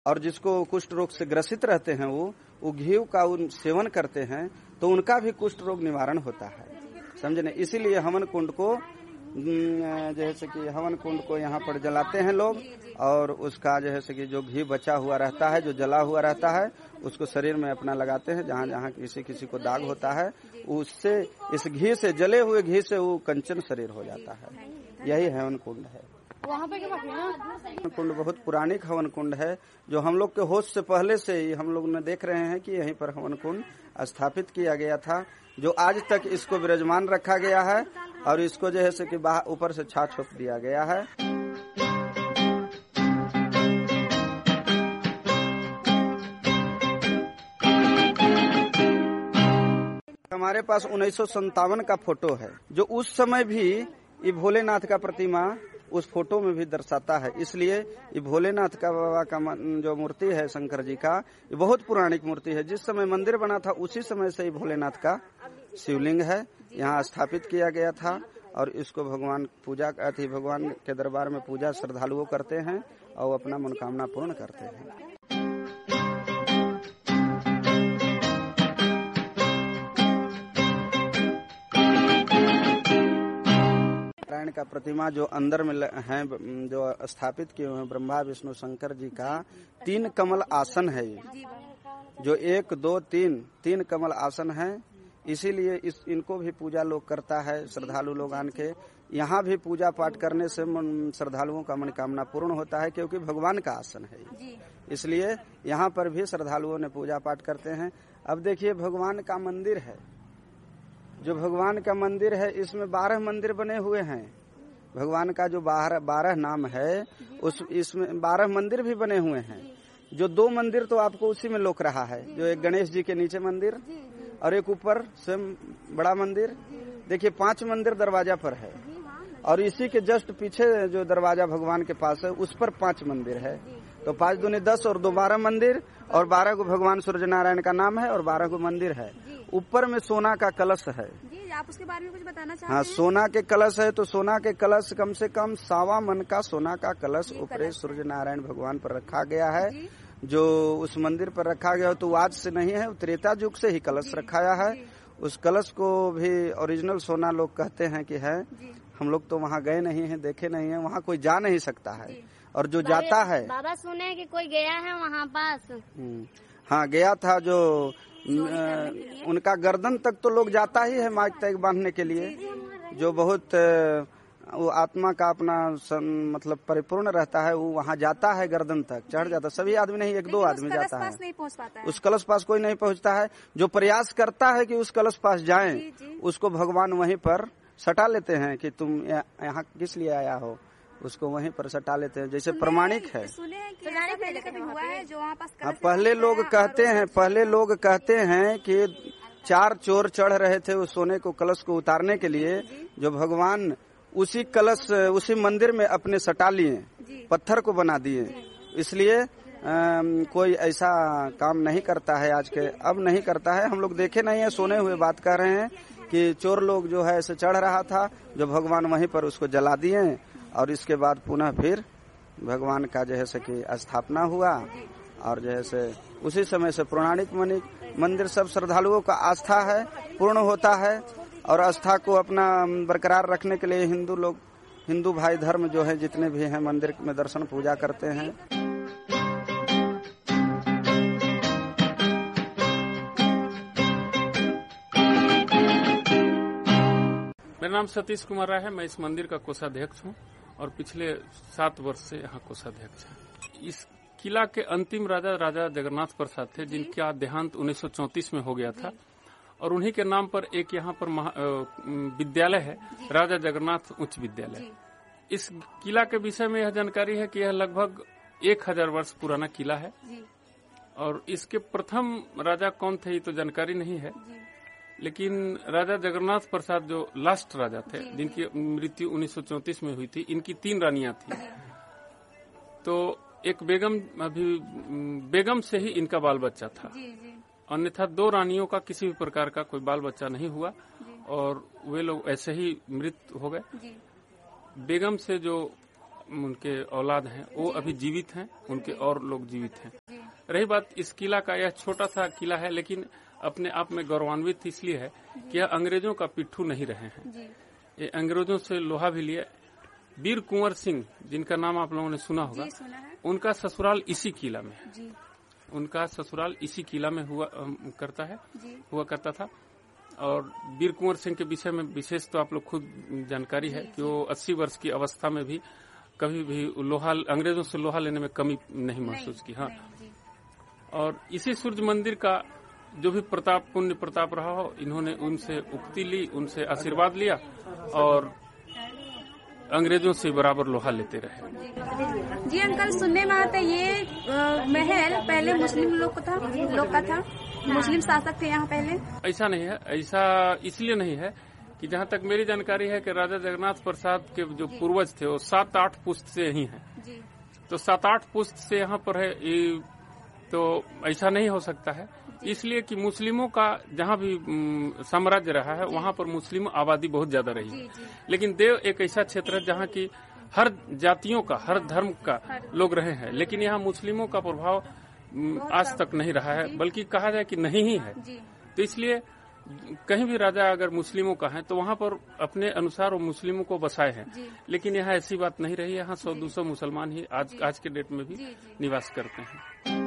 और जिसको कुष्ठ रोग से ग्रसित रहते हैं वो घी का सेवन करते हैं तो उनका भी कुष्ठ रोग निवारण होता है, समझे न। इसीलिए हवन कुंड को जैसे कि हवन कुंड को यहाँ पर जलाते हैं लोग, और उसका जैसे कि जो घी बचा हुआ रहता है, जो जला हुआ रहता है, उसको शरीर में अपना लगाते हैं। जहाँ जहाँ किसी को दाग होता है, उससे इस घी से, जले हुए घी से वो कंचन शरीर हो जाता है। यही हवन कुंड है। वहाँ पे हवन कुंड बहुत पुरानिक हवन कुंड है, जो हम लोग के होश से पहले से ही हम लोग ने देख रहे हैं कि यहीं पर हवन कुंड स्थापित किया गया था, जो आज तक इसको विराजमान रखा गया है और इसको जैसे कि ऊपर से छाछ छोप दिया गया है। हमारे पास 1957 का फोटो है, जो उस समय भी ये भोलेनाथ का प्रतिमा उस फोटो में भी दर्शाता है। इसलिए ये भोलेनाथ का बाबा का जो मूर्ति है शंकर जी का, ये बहुत पुरानिक मूर्ति है। जिस समय मंदिर बना था उसी समय से ही भोलेनाथ का शिवलिंग है, यहाँ स्थापित किया गया था। और इसको भगवान भगवान के दरबार में पूजा श्रद्धालुओं करते हैं और अपना मनोकामना पूर्ण करते हैं। नारायण का प्रतिमा जो अंदर में है, जो स्थापित किए हुए हैं ब्रह्मा विष्णु शंकर जी का 3 कमल आसन है। ये जो 1 2 3 कमल आसन है, इसीलिए इनको भी पूजा लोग करता है, श्रद्धालु लोग आन के। यहाँ भी पूजा पाठ करने से श्रद्धालुओं का मनोकामना पूर्ण होता है, क्योंकि भगवान का आसन है। इसलिए यहाँ पर भी श्रद्धालुओं ने पूजा पाठ करते हैं। अब देखिए भगवान का मंदिर है, जो भगवान का मंदिर है इसमें 12 मंदिर बने हुए हैं। भगवान का जो 12 नाम है इसमें 12 मंदिर भी बने हुए हैं। जो 2 मंदिर तो आपको उसी में लोक रहा है, जो एक गणेश जी के नीचे मंदिर और एक ऊपर स्वयं बड़ा मंदिर। देखिए 5 मंदिर दरवाजा पर है, और इसी के जस्ट पीछे जो दरवाजा भगवान के पास है उस पर 5 मंदिर है। तो 5 दूनी 10 और 2 12 मंदिर, और 12 को भगवान सूर्य नारायण का नाम है और 12 को मंदिर है। ऊपर में सोना का कलश है। जी, आप उसके बारे में कुछ बताना चाहते हैं? हाँ, सोना के कलश है। तो सोना के कलश कम से कम 1.25 मन का सोना का कलश ऊपर सूर्य नारायण भगवान पर रखा गया है। जो उस मंदिर पर रखा गया तो आज से नहीं है, त्रेता युग से ही कलश रखाया है। उस कलश को भी ओरिजिनल सोना लोग कहते हैं कि है। हम लोग तो वहाँ गए नहीं है, देखे नहीं है, वहाँ कोई जा नहीं सकता है। और जो जाता है, बाबा सुने हैं कि कोई गया है वहाँ पास। हाँ गया था, जो उनका गर्दन तक तो लोग जाता ही है माइक तक बांधने के लिए, जो बहुत वो आत्मा का अपना मतलब परिपूर्ण रहता है, वो वहाँ जाता है, गर्दन तक चढ़ जाता है। सभी आदमी नहीं, 1-2 आदमी जाता है। नहीं पहुँच पाता है। उस कलश पास कोई नहीं पहुँचता है। जो प्रयास करता है कि उस कलश पास जाए, उसको भगवान वहीं पर सटा लेते हैं कि तुम यहाँ किस लिए आया हो, उसको वहीं पर सटा लेते हैं। जैसे प्रमाणिक है। पहले लोग कहते हैं कि 4 चोर चढ़ रहे थे उस सोने को कलश को उतारने के लिए, जो भगवान उसी कलश उसी मंदिर में अपने सटा लिए, पत्थर को बना दिए। इसलिए कोई ऐसा काम नहीं करता है आज के, अब नहीं करता है। हम लोग देखे नहीं है, सुने हुए बात कर रहे हैं कि चोर लोग जो है ऐसे चढ़ रहा था, जो भगवान वहीं पर उसको जला दिए, और इसके बाद पुनः फिर भगवान का जैसे कि स्थापना हुआ, और जैसे उसी समय से पौराणिक मंदिर सब श्रद्धालुओं का आस्था है, पूर्ण होता है। और आस्था को अपना बरकरार रखने के लिए हिंदू भाई धर्म जो है जितने भी हैं मंदिर में दर्शन पूजा करते हैं। मेरा नाम सतीश कुमार राय है। मैं इस मंदिर का कोषाध्यक्ष हूँ और पिछले 7 वर्ष से यहाँ कोषाध्यक्ष है। इस किला के अंतिम राजा जगन्नाथ प्रसाद थे, जिनका देहांत 1934 में हो गया था, और उन्हीं के नाम पर एक यहाँ पर विद्यालय है, राजा जगन्नाथ उच्च विद्यालय। इस किला के विषय में यह जानकारी है कि यह लगभग 1000 वर्ष पुराना किला है, और इसके प्रथम राजा कौन थे ये तो जानकारी नहीं है, लेकिन राजा जगन्नाथ प्रसाद जो लास्ट राजा थे, जिनकी मृत्यु 1934 में हुई थी, इनकी 3 रानियां थी। तो एक बेगम से ही इनका बाल बच्चा था, अन्यथा 2 रानियों का किसी भी प्रकार का कोई बाल बच्चा नहीं हुआ, और वे लोग ऐसे ही मृत हो गए। बेगम से जो उनके औलाद हैं वो अभी जीवित हैं, उनके और लोग जीवित हैं। रही बात इस किला का, यह छोटा सा किला है लेकिन अपने आप में गौरवान्वित इसलिए है कि यह अंग्रेजों का पिट्ठू नहीं रहे हैं। ये अंग्रेजों से लोहा भी लिया। वीर कुंवर सिंह जिनका नाम आप लोगों ने सुना होगा, उनका ससुराल इसी किला में है। उनका ससुराल इसी किला में हुआ करता था। और वीर कुंवर सिंह के विषय में विशेष तो आप लोग खुद जानकारी है कि वो 80 वर्ष की अवस्था में भी कभी भी अंग्रेजों से लोहा लेने में कमी नहीं महसूस की। हाँ, और इसी सूर्य मंदिर का जो भी पुण्य प्रताप रहा हो, इन्होंने उनसे उक्ति ली, उनसे आशीर्वाद लिया और अंग्रेजों से बराबर लोहा लेते रहे। जी अंकल, सुनने में आता है ये महल पहले मुस्लिम लोग का था, मुस्लिम शासक थे यहाँ पहले। ऐसा नहीं है, ऐसा इसलिए नहीं है कि जहाँ तक मेरी जानकारी है कि राजा जगन्नाथ प्रसाद के जो पूर्वज थे वो 7-8 पुश्त से यही हैं। तो 7-8 पुश्त से यहाँ पर है, तो ऐसा नहीं हो सकता है। इसलिए कि मुस्लिमों का जहाँ भी साम्राज्य रहा है वहाँ पर मुस्लिम आबादी बहुत ज्यादा रही है। लेकिन देव एक ऐसा क्षेत्र है जहाँ की हर जातियों का, हर धर्म का लोग रहे हैं, लेकिन यहाँ मुस्लिमों का प्रभाव आज तक नहीं रहा है, बल्कि कहा जाए कि नहीं ही है। तो इसलिए कहीं भी राजा अगर मुस्लिमों का है तो वहाँ पर अपने अनुसार वो मुस्लिमों को बसाए हैं। लेकिन यहाँ ऐसी बात नहीं रही। यहाँ 100-200 मुसलमान ही आज के डेट में भी निवास करते हैं।